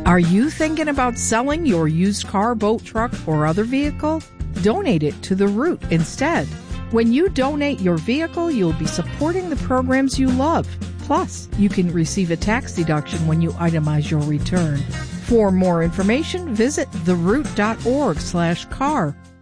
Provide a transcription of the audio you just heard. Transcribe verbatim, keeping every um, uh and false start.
Are you thinking about selling your used car, boat, truck, or other vehicle? Donate it to The Root instead. When you donate your vehicle, you'll be supporting the programs you love. Plus, you can receive a tax deduction when you itemize your return. For more information, visit theroot.org slash car